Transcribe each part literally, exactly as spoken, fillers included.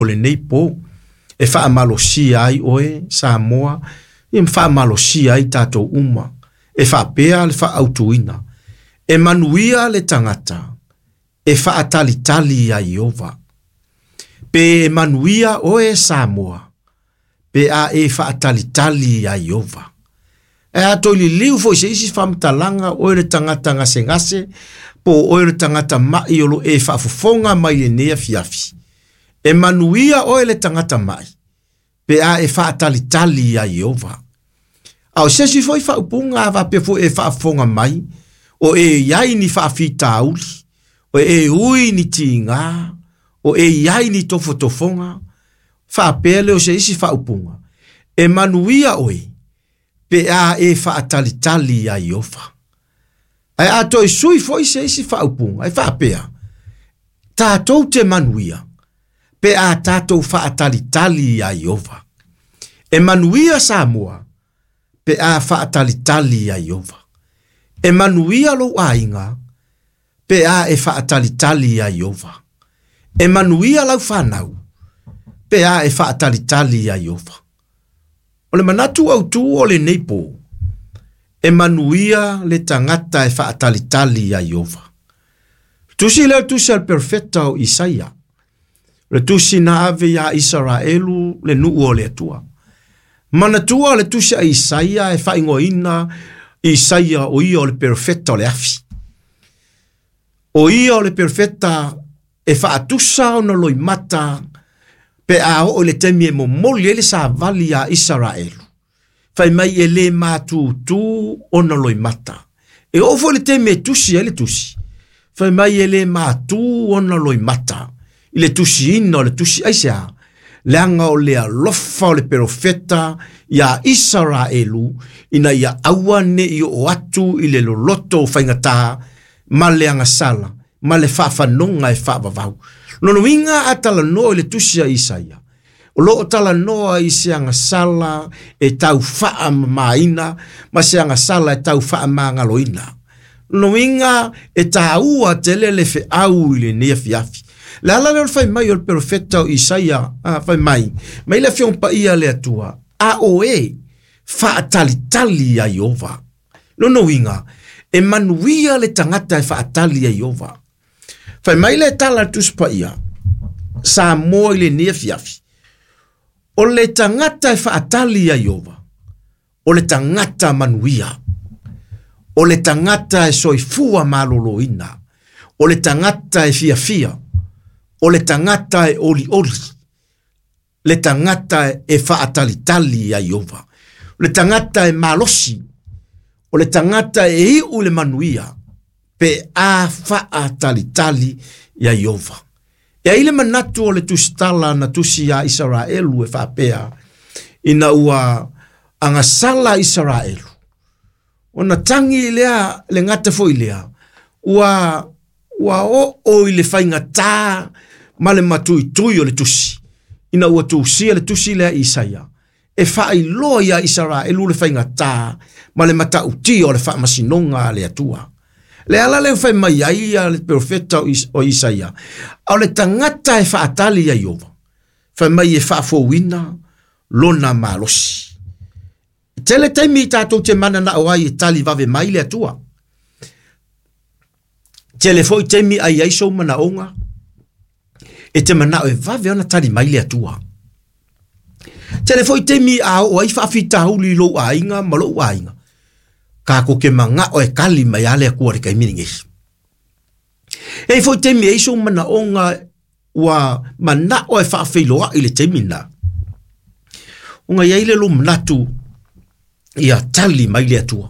o le nei po e wha amalosia ai oe Samoa i wha amalosia ai tātou uma e wha pēa le wha autuina e manuia le tangata e wha atali tali a Iova pe e manuia oe Samoa pe a e wha atali tali a Iova e ato li liu fo se isi whamtalanga oe le tangata ngase ngase po oe le tangata mai olo e wha fufonga mai le nea fiafi e manuia oe le tangata mai pe a e wha atali tali a Iova au sesi foi wha upunga wa pe fo e wha fufonga mai o e iai ni wha fita auli o e ui ni tinga o e iai ni tofo tofonga wha pele o se isi wha upunga e manuia oe pe a e wha atali tali a Iova ai ato e sui foi se isi wha upunga e wha pea tātou te manuia pe a tātou wha atali tali a Iova e manuia Samoa pe a wha atali tali a Iova e manuia lo ainga pe a e wha atali tali a Iova e manuia lau whanau pe a e wha atali tali a Iova o le manatu au tu o le neipo e manuia le tangata e wha atali tali a Iova tusi leo tusi al perfecta o Isaia le tusi na ave ya Israelu le nuu o le atua mana tua le tusi a Isaia e wha ingoina Isaia o ia o le perfecta o le afi o ia o le perfecta e wha atusa o na loi mata pe a o le temi e momoli ele sa vali a Israelu fai mai e le matu tu o na loi mata e ofo le temi e tusi ele tusi fai mai e le matu o na loi mata i le tusi ina o le tusi aisea le anga o le alofa o le profeta ia Israelu ina ia awane i o atu i le loloto whaingata ma le anga sala ma le whawhanonga e whawavau nono inga atala noa le tusi a Isaia o loo tala noa i se anga sala e tau wha maina ma se anga sala e tau wha mangaloina nono inga e taua te lele fe au i le nea fiafi le ala leo fai mai o le profeta o Isaia ah, fai mai mai le fion pa ia le atua a o e wha atali tali a Iova nono inga e manuia le tangata e wha atali a Iova fai mai le tala tuspa ia sa mo le nea fiafi o le tangata e wha atali a Iova o le tangata manuia o le tangata e soifua maloloina o le tangata e fia fia o le tangata e oli oli le tangata e wha atali tali a Iova o le tangata e malosi o le tangata e iu le manuia pe a wha atali tali a Iova e a ile manatu o le tustala na tusi a Israelu e wha pea ina ua angasala Israelu o na tangi lea le ngata fo ilea ua ua o o ile whainga tā ma le matui tui o le tusi ina ua tusia le tusi lea Isaia e whai loa ia Israelu le whainga tā ma le mata uti o le wha masinonga le atua le ala le whai mai ai a le profeta o Isaia au le tangata e wha atali a Iova whai mai e wha fōwina lona malosi tele taimi tātou te mana na oai e tali vave mai le atua tele foi taimi ai ai so mana onga e te mana e vave ona tali mai le atua tele foi taimi a oai wha fita huli lo ainga malo ainga ka ko ke manga o e kali mai ale a kua re kai miringesi e foi taimi e so mana onga wa mana o e wha whiloa i le taimi na unga iai le lo manatu ia tali mai le atua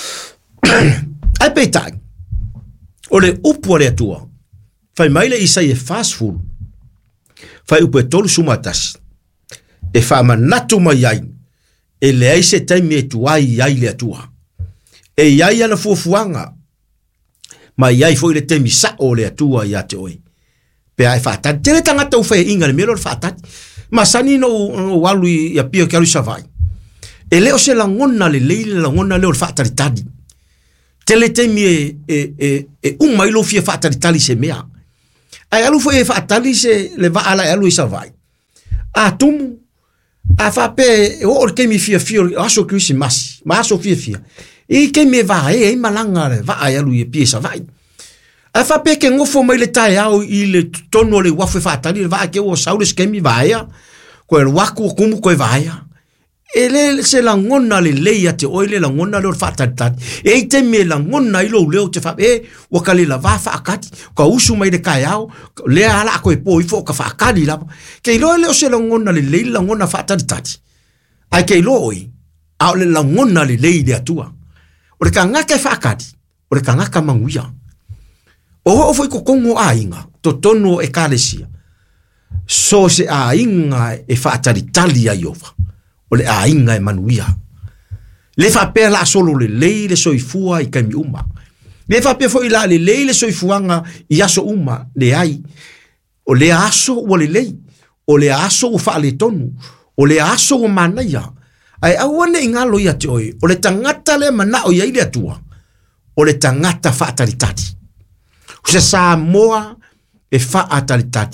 ai peitai o le upu le atua fai mai le isa e fast food fai upu e tolu sumatasi e fa manatu mai ai e le ai se taimi e tuai ai le atua e iai ana fuafuanga mai ai foi le taimi sa o le atua ia te oi pe ai fa tati tele tangata u fai inga le melo le fa tati ma sani no walu ia pio kialu savai e leo se la ngona le leile la ngona leo fa tari tadi tele temi e e e, e un mailo fie fa tari tali se mea ai alu foi fa tali se le va ala alu isa vai a tumu a fa pe o ke mi fia fia aso krisi masi ma aso fia fia e ke me va e malanga le va ai lu e piesa vai a fa pe ke ngofo mai le tai au i le tono le wafe fa tali va ke o saules ke mi vai ko el waku kumu ko vai ele se la ngona le leia te oile la ngona le fa tata e te me la ngona i lo leo te fa e o ka le la va fa akati ka usu mai de kai au le ala ko e po i fo ka fa akali la ke lo le o se la ngona le leila ngona fa tata ai ke lo i au le la ngona le leile atua o le ka ngaka fa akati o le ka ngaka manguia o o foi ko kongo ainga to tono e kalesia so se ainga e fa tali tali a yova o le ainga e manuia le fa pe la solo le leile soifua i kami uma le fa pe foi la le leile soifuanga i aso uma le ai o le aso o le lei o le aso o fa le tonu o le aso o manaia ai awane ingalo ia te oi o le tangata le mana o ia ile atua o le tangata fa tali tali se sa moa e fa atali tali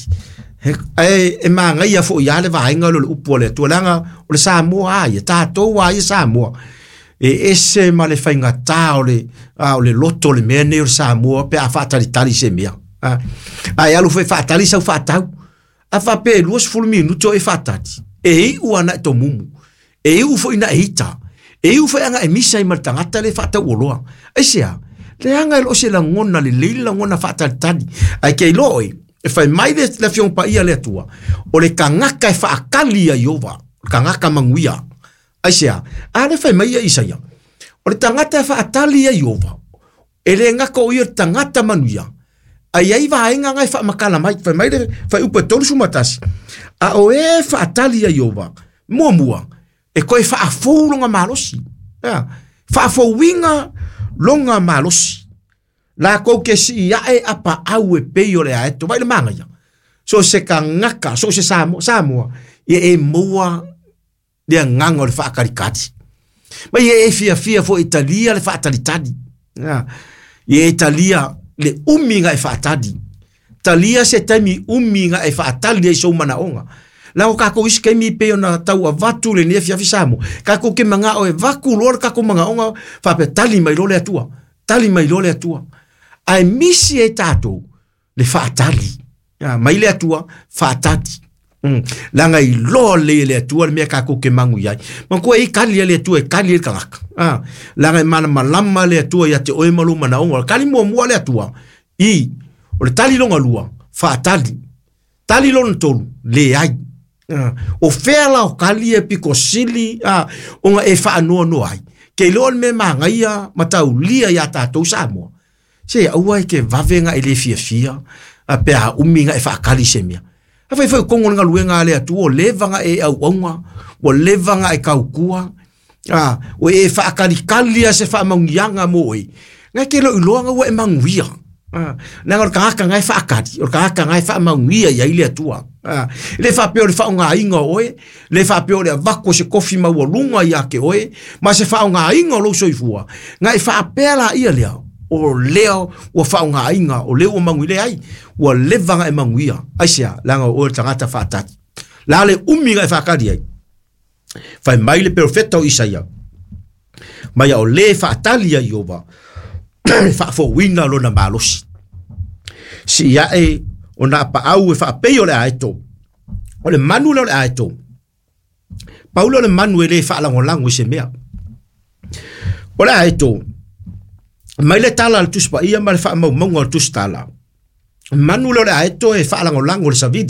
e e manga ia fo ia le vainga lo upo le tualanga o le sa moa ai ta to wa ia sa moa e ese ma le fainga ta o le a o le loto le mene o sa moa pe a fa atali tali se mea ai alu foi fa atali sa fa tau a fa pe luos fulu minuto e fa tali e u ana to mumu e u foi na hita e u foi anga e misa i martangata le fa tau oloa e sia le anga lo se la ngona le leila ngona fa tali ai ke loi e fai mai le la fiong pa ia le tua o le kangaka e fa akali a Yehova kangaka manguia aisia a le fai mai ia Isaia o le tangata e fa atali a Yehova e le ngaka o ia tangata manuia ai ai va inga ngai fa makala mai fai mai le fai upa tolu sumatasi a o e fa atali a Yehova mua mua e koe fa afou longa malosi fa afou winga longa malosi la ko ke si ya e apa au e peio le aeto vai le manga ya so se ka ngaka so se samo samo e e moa de nganga le fa karikati ma ye e fia fia fo Italia le fa talitadi ya ye Italia le uminga e fa tadi Italia se tami uminga e fa tali e so mana onga la ka ko iske mi peio na tau vatu le ne fia fisamo ka ko ke manga o e vaku lor ka ko manga onga fa pe tali mai lo le atua tali mai lo le atua ai misi e tato le fatali ya mai le atua fatati mm. langa i lo le le atua le mea kako ke mangu yai ma ko e kali le atua e kali le kangaka ah langa i mana malama le atua ya te oe malu mana onga kali mua mua le atua i o le tali longa lua fatali tali lon tolu le ai ah. o fela o kali e piko sili ah. onga e fa no no ai ke lon me manga ia matau lia ya tato samo se aua ke vavenga ele fia fia a pe a uminga e fa kali semia a foi foi kongo nga luenga ale atu o levanga e au onga o levanga e kaukua a o e fa kali kali se fa mangianga moi nga ke lo iloanga o e manguia a na ngor ka ka nga fa kali o ka ka nga fa manguia ya ile atu a le fa pe o le fa nga inga oe le fa pe o le vako se kofi ma o lunga ya ke oe ma se fa nga inga lo soifua nga e fa pela ia le o leo o faunga inga o leo o manguile ai o levanga e manguia aisia langa o tangata fatati la le uminga e fakadi ai fai mai le profeta o Isaia mai o le fatali a Yehova fa fo winga lo na malos si ya e o na pa au e fa pe o le aito o le manu le aito Paulo le manu le fa la ngolango se mea o le aito mai le tala al tuspa ia mal fa mo mo al tustala manu lo aeto e fa lango lango le savidi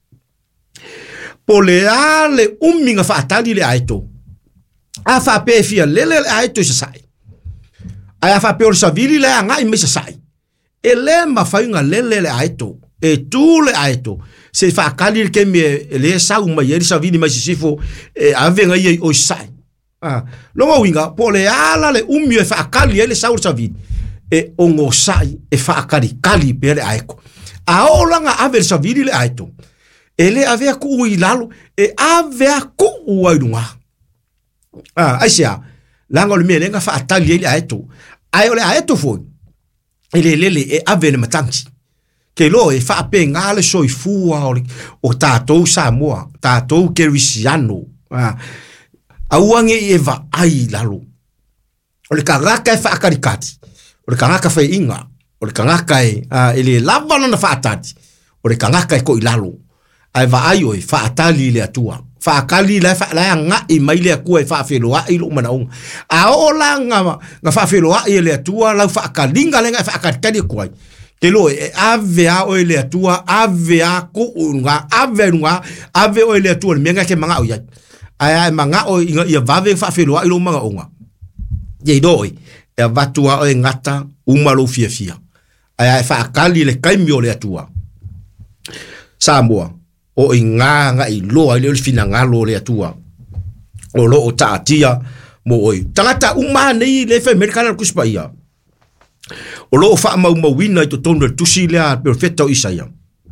pole ale uminga fa tali le aeto a fa pe fia le le aeto se sai a fa pe o savili le anga i me se sai e le ma fa nga le le aeto e tu le aeto se fa kali ke me le sa uma ye savili ma sifo e avenga ye o sai ah longa winga pole ala le umi e fa kali ele saur savi e ongo sai e fa kali kali pele aiko a olanga ave savi le aito ele ave ku ilalo e ave ku uaidunga ah aisia langa le melenga fa tali ele aito ai ole aito foi ele lele e ave le matangi ke lo e fa pe ngale so i fua o o tatou Samoa tatou Kerisiano a auange e va ai lalo o le karaka e fa akarikati o le karaka fa inga o le karaka e ele lava na fa atati o le karaka e ko i lalo ai va ai o fa atali le atua fa akali la fa la nga i mai le ku e fa feloa i lo mana un a ola nga nga fa feloa i le atua la fa akalinga le nga fa akatadi ko ai ke lo e ave a o le atua ave a ko nga ave nga ave o le atua me nga ke manga o ya ai manga o ia vave fa feloa i lo manga unga ye doi e vatua o ngata uma lo fia fia ai fa akali le kaimi o le atua Samoa o inga nga i loa i le fina nga lo le atua o lo o taatia mo oi tangata uma nei le fe americana kuspaia o lo fa mau mau wina i to tonu le tusi le perfecto Isaia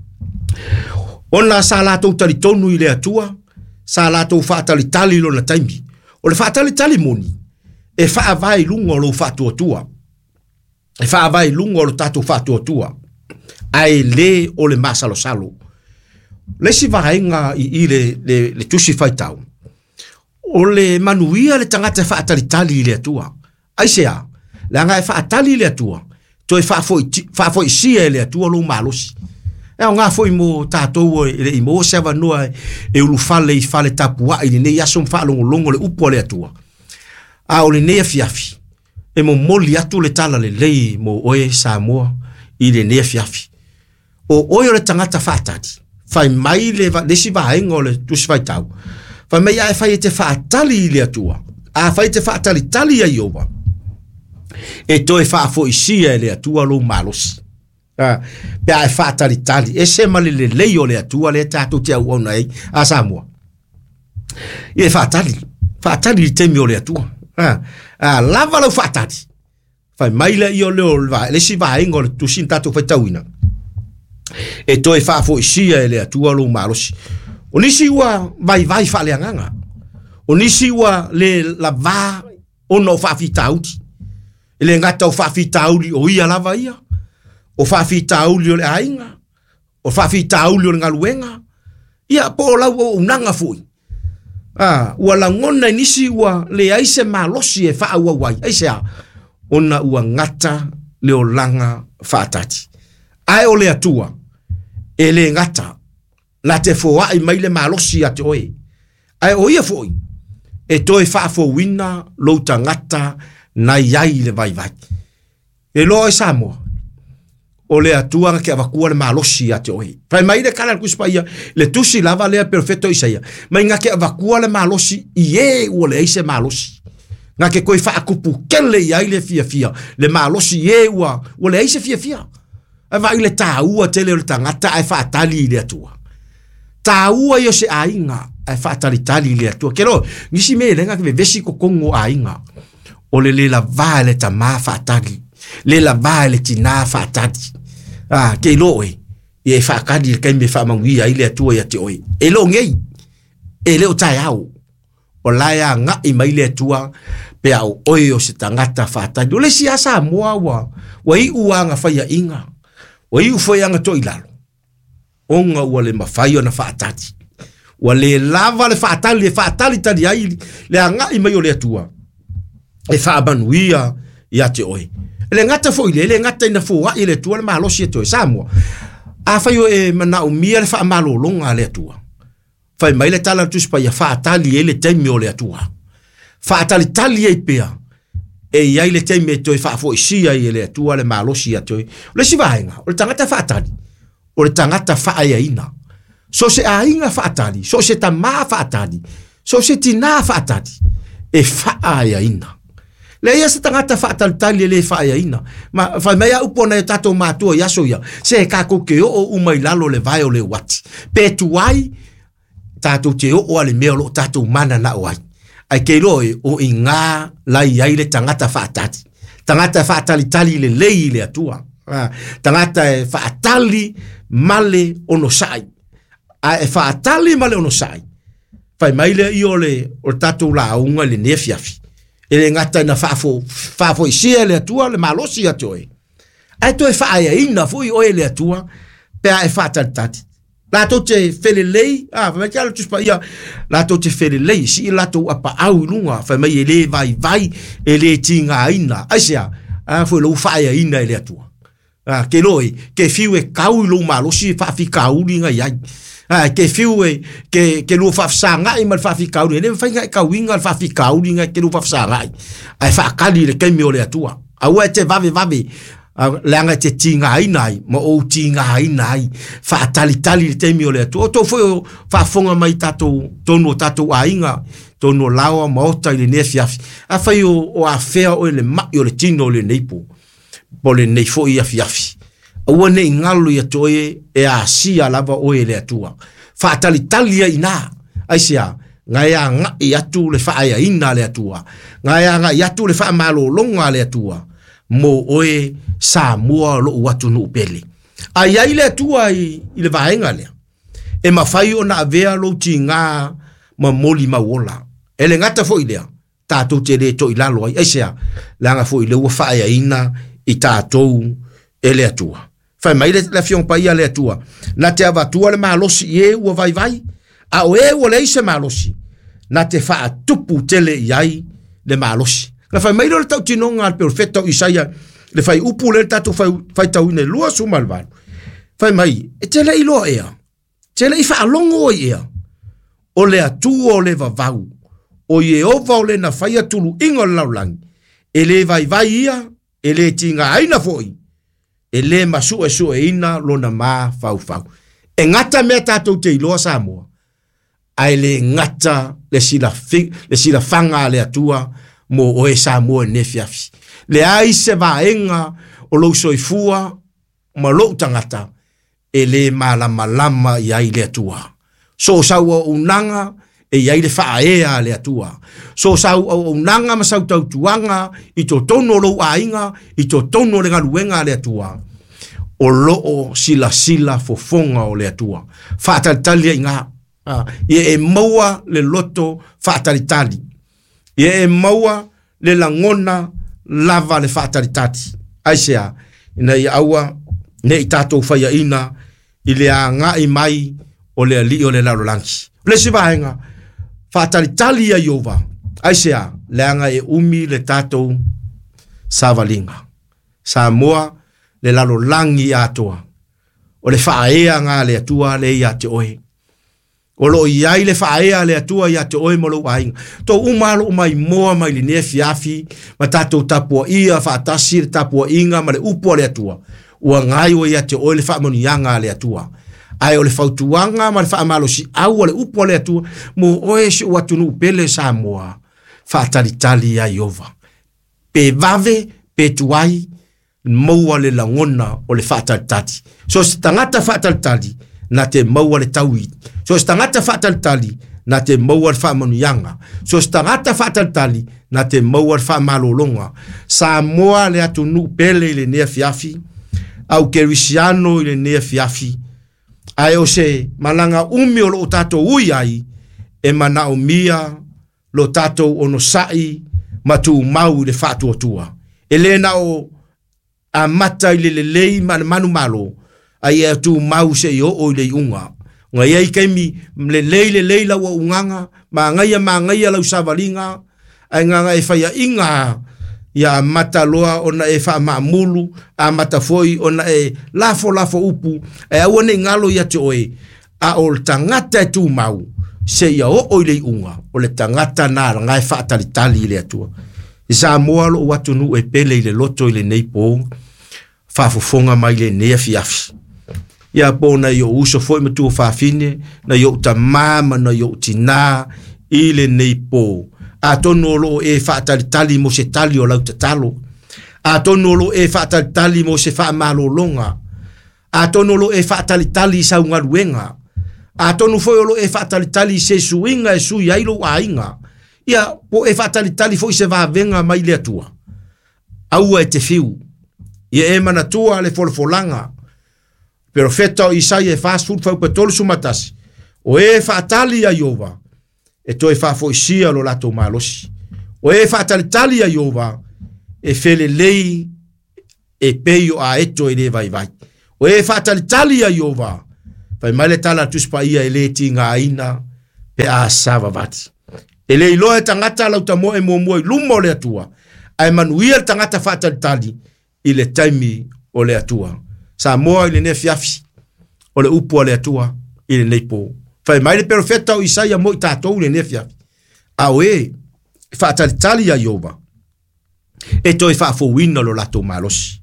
ona sala to tali tonu i le atua sala to fa tali tali lo na taimi o le fa tali tali moni e fa vai lungo lo fa tua tua e fa vai lungo lo tato fa tua tua ai le o le masalo salo le si vaenga i le le le tusi faitau o le manuia le tangata fa tali tali le atua ai sea la nga fa tali le atua to e fa foi fa foi si le atua lo malosi e nga foi mo tato le i mo sava no e lu fale i fale tapua i ne yasom fa longo longo le upo le atua a o le ne fiafi e mo moli atu le tala le lei mo oe Samoa i le ne fiafi o oe le tangata fa tati fai mai le va le si va engo le tu si fai tau fa me ya fai te fa tali le atua a fai te fa tali tali ai oba e to e fa fo isi le atua lo malos ah pe a fa tali tali e se mali le le yo le atua le tato te au ona ai a Samoa e fa tali fa tali te mi le atua ah ah lava lo fa tali fai mai le yo le va le si va engo tu sin tato fai tauina e to e fa fo isia ele atua lo marosi o nisi wa vai vai fa le nganga o nisi wa le la va o no fa fitauti ele ngata o fa fitauli o ia lava ia o fa fitauli o le ainga o fa fitauli o ngaluenga ia po la o nanga foi ah wala ngona nisi wa le aise malosi e fa wa wai aise ona ua ngata le o langa fa tati ai o le atua ele ngata la te foa i mai le malosi ate oe ai o ia foi e toi fa fo wina lo tangata na yai le vai vai e lo e Samoa o le atua ke avakua le malosi ate oe fai mai le kala kuspaia le tusi lava le perfecto Isaia mai nga ke avakua le malosi ie o le ise malosi nga ke koi fa akupu kele yai le fia fia le malosi ie wa o le ise fia fia ava ile taua tele le tangata ai fa tali le atua taua yo se ainga ai fa tali tali le atua kero ngisi me lenga ke vesi ko kongo ainga o le le la vale ta ma fa tali le la vale tina fa tali ah ke loe e fa kadi ke me fa mangi ai le atua ya te oi e lo ngei e le o tai au o la ya nga i mai le atua pe au oi o se tangata fa tali o le si asa moa wa wa i uanga fa ya inga o iu foi anga to ilalo onga wale mafaio na faatati wale lava le faatali le faatali tali ai le anga i mai o le atua e fa banuia ia te oi le ngata foi le le ngata ina fo ai le tua le malosi to Samoa a faio e mana o mia le fa malo longa le atua fai mai le tala tu spa ia faatali ele temi o le atua faatali tali ai pea e ia le temi to fa fo sia ele atua le malosi to le si vainga o tangata faatali o le tangata fa ai ina so se ainga faatali so se ta ma faatali so se tina faatali e fa ai ina le ia se tangata faatali tali le fa ai ina ma fa mai upo na tato matua ya so ya se ka ko ke o umai lalo le vai o le wati pe tuai tato te o ale me lo tato mana na wai ai ke loi o inga la ia le tangata faatali tangata faatali tali le lei le atua ah, tangata e faatali male ono sai a e faatali male ono sai fai mai le io le o tato la unga le nefiafi ele ngata na fafo fafo isia le atua le malosi atoe ai to e fa ia ina foi o ele atua pe a e whaatalitali. Lato te whelelei, ah, whamai kia lotus pa ia, lato te whelelei, si lato apa au lunga, whamai e le vai vai, e le tinga ina, aisea, ah, fwe lo whaia ina e le atua. Ah, ke loe, ke fiu e kau lo malosi, whaafi kauri nga iai. Ah, ke fiu e, ke, ke lo whaafsanga i mal whaafi kauri, e le whainga e kauinga al whaafi kauri nga ke lo whaafsanga i. Ai whaakali le kemi o le atua. Aua e te vave vave, leanga te tinga ainai, ma o tinga ainai, fa tali tali te mi o le atu. O tō whai o whaafonga mai tatou, tono tatou ainga, tono lawa maota i le nefi afi. A whai o, o a whea o le mai o le tino o le neipo, po le neifo i afi afi. Aua ne ingalo i atoe e a sia lava o e le atua. Fa tali tali a ina, aisia, ngai a nga i atu le whaaya ina le atua. Ngai a nga i atu le wha malo longa le atua. Mo oe sa mua lo watu no pele. Ai ai le tua i, i le vaenga lea. E mawhai o na avea lo ti ngā ma moli ma wola. E le ngata fo i lea. Tātou te le to i lalo ai. Eisea, langa fo i le ua whaia ina i tātou e le atua. Whai mai le, le fiong pa ia le atua. Na te avatua le malosi i e ua vai vai. A o e ua le ise malosi. Na te wha tupu tele i ai le malosi. Na fai mai le tau tinonga al perfetto Isaia le fai upu le tatu fai fai tau ne lua sumalvan. Fai mai e te le ilo ea. Te le ifa alongo ea. O le atu o le vavau. O ye ova o le na fai atulu ingo laulang. E le vai vai ia, e le tinga aina foi. E le masu e su e ina lo na ma fau fau. E ngata mea tatou te iloa Samoa. Ai le ngata le sila, le sila fanga le atua mo o e Samoa nefi afi. Le ai se vaenga o lo soifua ma lo tangata e le malama lama i ai le atua. So saua unanga e iai le whaea le atua. So saua unanga ma sau tau tuanga i to tono lo ainga, i to tono le ngaluenga le atua. O loo sila sila fofonga o le atua. Whaatalitali i ngā. Uh, Ie e maua le loto whaatalitali. Ie e maua le langona lava le whaataritati. Aisea, ina i aua, ne i tātou whaia ina, i le a ngā i mai o le ali o le larolanki. Le si vahenga, whaataritali a Iova. Aisea, le anga e umi le tātou savalinga. Samoa, le larolangi atoa. O le whaea ngā le atua le i ate oe. O lo iai le whaea le atua i ate oe mo lo wainga. Tō umalo umai moa mai li nea fiafi, ma tātou tapua ia, whaatasi le tapua inga, ma le upua le atua. Ua ngai o i ate oe le whaamonianga le atua. Ai o le whautuanga, ma le whaamalo si au o le upua le atua, mo oe si o atunu pele Samoa, whaatalitali a Iova. Pe vave, pe tuai, maua le langona o le whaatalitati. So si tangata whaatalitali, na te maua le taui. So si tangata whaatalitali, na te maua le whaamonianga. So si tangata whaatalitali, na te maua le whaamalolonga. Samoa le atunu pele i le nea fiafi, au kerisiano i le nea fiafi. Ai o se malanga umi o lo tato ui ai, e mana o mia lo tato ono sai, matu mau le whaatua tua. E lena o a mata i le lelei man manu malo, ai e tu mau se i o o i le unga. Nga iei keimi le lei le lei lau unganga, ma ngaia ma ngaia lau savalinga, ai nganga e whaia inga, ia mata loa ona e wha maamulu, a mata foi ona e lafo lafo upu, e awane ngalo ia te oe, a o le tangata e tu mau, se ia o o i le unga, o le tangata nā rangai wha tali tali i le atua. I sa moa lo watu nu e pele i le loto i le neipo, whafofonga mai le nea fiafi. Ia po na yo uso foi me tu whafine, na yo ta mama na yo tina i le neipo. A tono lo e whaatali tali mo se tali o lau te talo. A tono lo e whaatali tali mo se wha malo longa. A tono lo e whaatali tali sa unga ruenga. A tono foi lo e whaatali tali se suinga e sui ailo a inga. Ia po e whaatali tali foi se vavenga mai le atua. Aua e te fiu. Ia e mana tua le folfolanga. Pero feta o Isaia e fast food fau petolo sumatasi. O e whaatali a Iova. E toi fa foi sia lo lato malosi. O e fa tali tali a Iova e fele lei e peio a eto e le vai vai. O e whaatali tali a Iova. Pai mai le tala tuspa ia e le tinga aina pe a sava vati. E le iloa e tangata lau tamo e mua mua i luma o le atua. Ai manuia le tangata whaatali tali i le taimi o le atua. Sa moa i le ne fiafi o le upu o le atua i le neipo. Pai mai le profeta o Isaia mo i tātou le ne fiafi. Au e whaatali tali a Iova. E toi whaafowina lo lato malosi.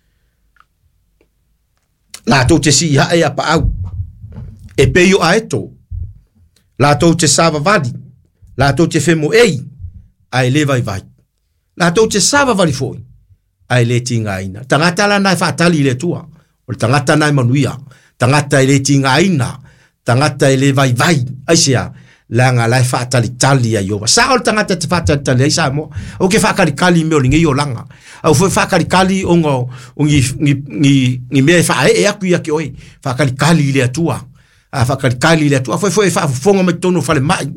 Lato te si hae a pa au. E peio a eto. Lato te sava vadi. Lato te femo ei. A ele vai vai. Lato te sava vadi foi. A ele tinga aina. Tangata la nai whaatali le tua. O tangata nai manuia. Tangata ele tinga aina. Tangata ele vai vai. Aisea. Langa lai whaatali tali a Iova. Sa o tangata te whaatali tali a isa mo. O ke whaakari kali meo ni ngi o langa. Au fwe whaakari kali o ngo. O ngi, ngi, ngi, ngi mea wha e aku ia ki oi. Whaakari kali le atua. A whaakari kali le atua. Fwe fwe whaafonga me tono whale mai.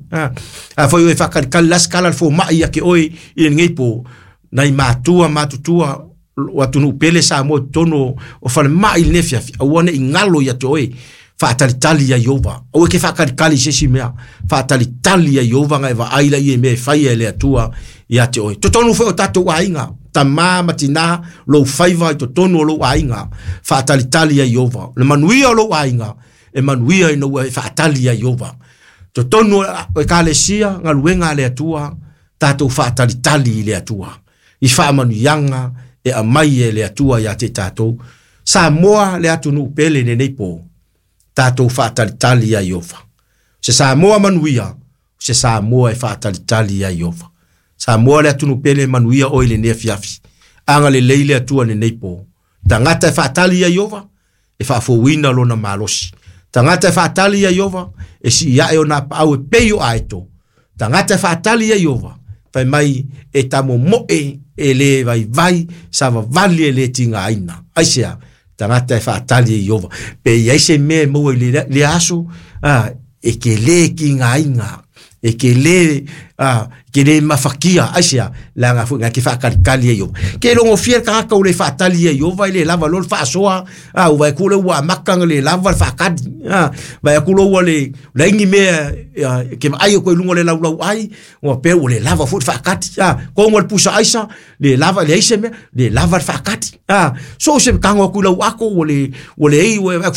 A fwe whaakari kali laskala fwo mai ia ki oi. I ngi po. Nai mātua mātutua. Watunu pele sa mo tono. O whale mai le nefiafi. A wane i ngalo ia to oi. Whaatali tali a Iova. O ke whaakari kali sesi mea. Whaatali tali a Iova ngai wa aila i e mea whaia le atua i ate oi. Totonu whai o tato wainga. Ta maa matina lo whaiva i totonu o lo wainga. Whaatali tali a Iova. Le manuia o lo wainga. E manuia i no e whaatali a Iova. Totonu o e kalesia ngā luenga le atua. Tato whaatali tali i le atua. I wha manuianga e a mai e le atua i ate tato. Sa moa le atu nu pele ne neipo. Tato whaatali tali a Iova. Se sa moa manuia, se sa moa e whaatali tali a Iova. Sa moa le atunu pele manuia o ile nea fiafi. Anga le leile atua ne neipo. Tangata e whaatali a Iova, e whaafowina lo na malosi. Tangata e whaatali a Iova, e si ia e o na pao e peio a eto. Tangata e whaatali a Iova, fai mai e tamo moe e le vai vai, sa vali e le tinga aina. Aisea, tangata e whaatali a Iova. Pe iaise me mo e le, le aso, ah, e ke le ki ngā inga, e ke le, ah, ke le mafakia, aisea, la ngā fu, ngā ki whaakarikali a Iova. Ke longo fier kaka u le whaatali a Iova, i le lava lor whaasoa, ah, u vai kule ua makanga le lava whaakadi, ah, vai kule ua le, le ingi mea, ah, ke ai o koe lungo le lau lau ai, ua pe u le lava fu whaakadi, ah, ko ngol pusa aisa, le lava, le aise mea, le lava whaakadi, ah, so se kango ku lau ako, o le, o le ei,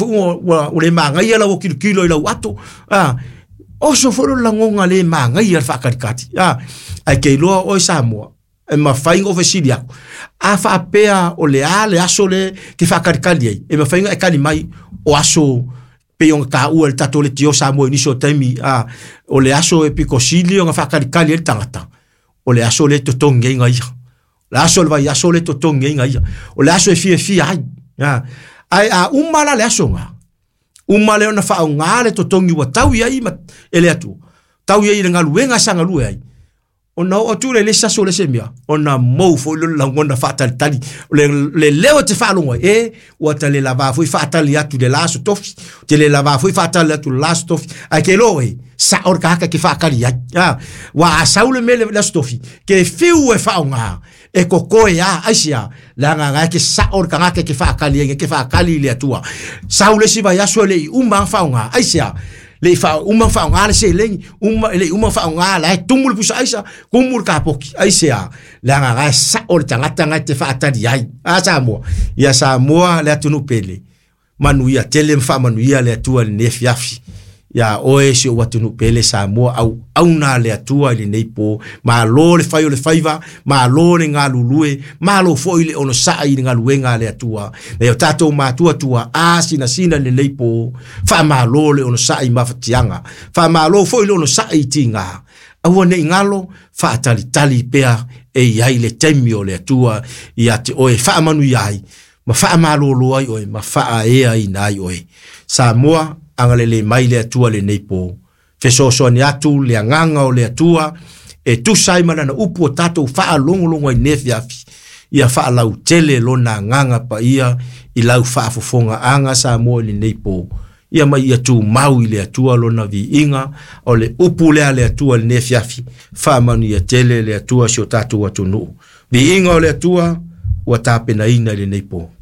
o le maangai ala o kilo kilo i lau ato, ah, oso foro langonga le maangai al whakarikati. Ah, ai kei loa oi Samoa. E mawhainga o vesili ako. A whaapea o le a le aso le ki whakarikali ei. E mawhainga e kani mai o aso peonga ka ua le tato le tio Samoa iniso taimi. Ah, o le aso e piko sili o nga whakarikali e tangata. O le aso le totongi e ngai. Le aso le vai aso le totongi e ngai. O le aso e fie fie ai. Ah, ai a umala le aso nga. Uma leo na whao ngā le to tongi wa tau ia i ma ele atu. Tau ia i ngā luenga sanga lue ai. O na o tu le le saso le semia. O na mou fo le langona whaatali tali. Le, le leo te whalonga e. Ua ta le lava fui whaatali atu le laso tofi. Te le lava fui whaatali atu le laso tofi. Ai ke lo e. Sa or ka haka ki whaakari ai. Ah, wa a saule me le laso tofi. Ke fiu e whao ngā. E ko koe a aisia la nga nga ke sa or ka nga ke fa kali nge ke fa kali le atua saule si vai aso le uma fa nga aisia le fa uma fa nga le se le uma le uma fa nga la tumul pusa aisia kumul ka poki aisia la nga nga sa or tanga tanga te fa tadi ai a sa mo ya sa mo le atunu pele manuia tele fa manuia le atua le nefiafi ya oe si o watunu pele Samoa au au na le atua le neipo ma lo le fai o le faiva ma lo le ngā lulue ma lo foi le ono sa i ngā luenga le atua le o tato ma tua tua a sina sina le neipo fa ma lo le ono sa i mafatianga fa ma lo foi le ono sa i tinga au ne ngalo fa tali tali pea e iai le temi o le atua i ate oe fa manu iai ma fa ma lo lo ai oe ma fa e ai nai oe Samoa angale le mai le atua le neipo. Feso so ni atu le anganga o le atua e tu sai mana na upu o tato faa longo longo i nefi afi. Ia faa lau tele lo na anganga pa ia i lau faa fofonga anga Samoa le neipo. Ia mai ia tu mau i le atua lo na vi inga o le upu lea le atua le nefi afi. Faa manu ia tele le atua si o tato watu nu. Vi inga o le atua wa tape na ina le neipo.